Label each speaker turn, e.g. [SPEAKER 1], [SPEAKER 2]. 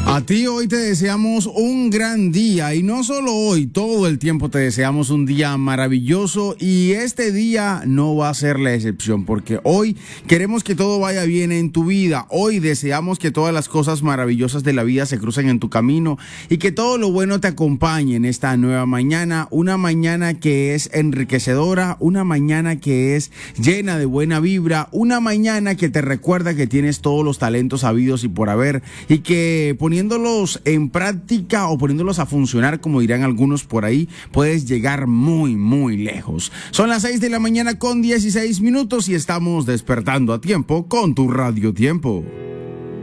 [SPEAKER 1] A ti hoy te deseamos un gran día y no solo hoy, todo el tiempo te deseamos un día maravilloso y este día no va a ser la excepción porque hoy queremos que todo vaya bien en tu vida. Hoy deseamos que todas las cosas maravillosas de la vida se crucen en tu camino y que todo lo bueno te acompañe en esta nueva mañana, una mañana que es enriquecedora, una mañana que es llena de buena vibra, una mañana que te recuerda que tienes todos los talentos habidos y por haber y que poniéndolos en práctica o poniéndolos a funcionar, como dirán algunos por ahí, puedes llegar muy, muy lejos. Son las 6 de la mañana con 16 minutos y estamos despertando a tiempo con tu Radio Tiempo.